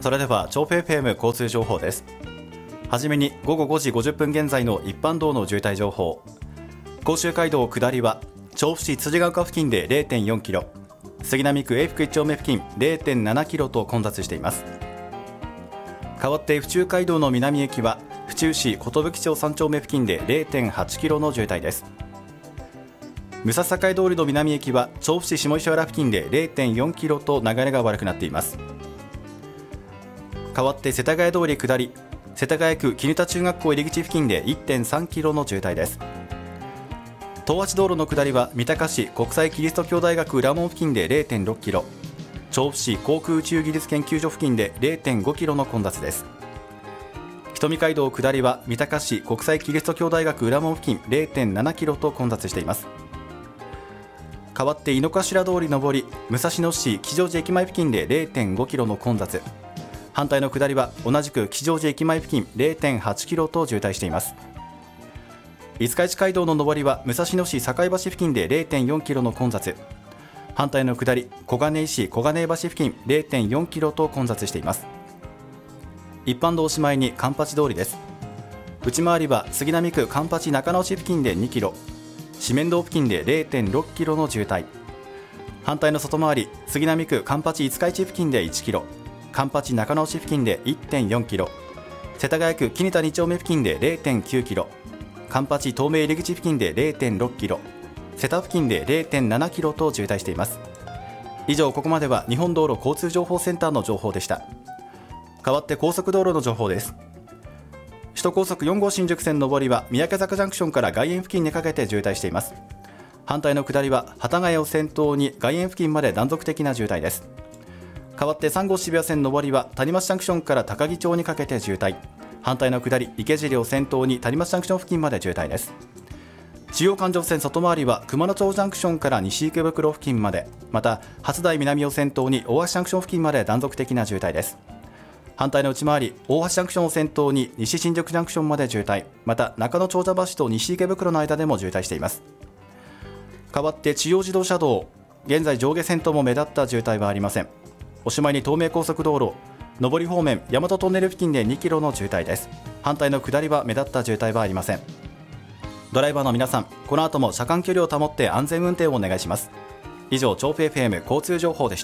それでは調布 FM 交通情報です。はじめに午後5時50分現在の一般道の渋滞情報。甲州街道下りは調布市辻ヶ丘付近で 0.4 キロ、杉並区永福1丁目付近 0.7 キロと混雑しています。代わって府中街道の南駅は府中市寿町3丁目付近で 0.8 キロの渋滞です。武蔵境通りの南駅は調布市下石原付近で 0.4 キロと流れが悪くなっています。代わって世田谷通り下り世田谷区絹田中学校入り口付近で 1.3 キロの渋滞です。東八道路の下りは三鷹市国際キリスト教大学裏門付近で 0.6 キロ、調布市航空宇宙技術研究所付近で 0.5 キロの混雑です。人見街道下りは三鷹市国際キリスト教大学裏門付近 0.7 キロと混雑しています。代わって井の頭通り上り武蔵野市吉祥寺駅前付近で 0.5 キロの混雑、反対の下りは同じく吉祥寺駅前付近 0.8 キロと渋滞しています。五日市街道の上りは武蔵野市境橋付近で 0.4 キロの混雑、反対の下り小金井市小金井橋付近 0.4 キロと混雑しています。一般道おしまいに環八通りです。内回りは杉並区環八中直市付近で2キロ、四面道付近で 0.6 キロの渋滞、反対の外回り杉並区環八五日市付近で1キロ、環八中直市付近で 1.4 キロ、世田谷区絹田2丁目付近で 0.9 キロ、環八東名入り口付近で 0.6 キロ、瀬田付近で 0.7 キロと渋滞しています。以上、ここまでは日本道路交通情報センターの情報でした。代わって高速道路の情報です。首都高速4号新宿線上りは三宅坂ジャンクションから外苑付近にかけて渋滞しています。反対の下りは幡ヶ谷を先頭に外苑付近まで断続的な渋滞です。代わって3号渋谷線上りは谷町ジャンクションから高木町にかけて渋滞、反対の下り池尻を先頭に谷町ジャンクション付近まで渋滞です。中央環状線外回りは熊野町ジャンクションから西池袋付近まで、また初台南を先頭に大橋ジャンクション付近まで断続的な渋滞です。反対の内回り大橋ジャンクションを先頭に西新宿ジャンクションまで渋滞、また中野長者橋と西池袋の間でも渋滞しています。代わって中央自動車道、現在上下線とも目立った渋滞はありません。おしまいに東名高速道路上り方面大和トンネル付近で2キロの渋滞です。反対の下りは目立った渋滞はありません。ドライバーの皆さん、この後も車間距離を保って安全運転をお願いします。以上、調布 FM 交通情報でした。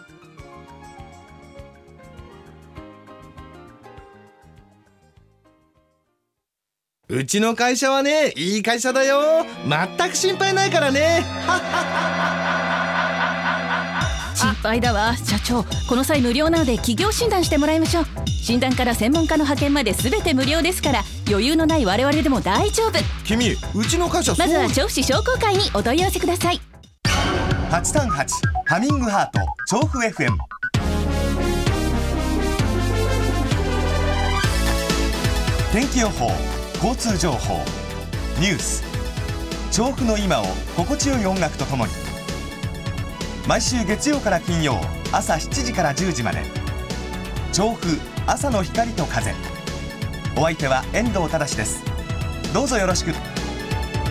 うちの会社はね、いい会社だよ。全く心配ないからね。 心配だわ社長、この際無料なので企業診断してもらいましょう。診断から専門家の派遣まで全て無料ですから、余裕のない我々でも大丈夫。 君、うちの会社まずは調布市商工会にお問い合わせください。 838ハミングハート調布 FM。 天気予報、交通情報、ニュース、調布の今を心地よい音楽とともに、毎週月曜から金曜朝7時から10時まで、調布朝の光と風。お相手は遠藤忠です。どうぞよろしく。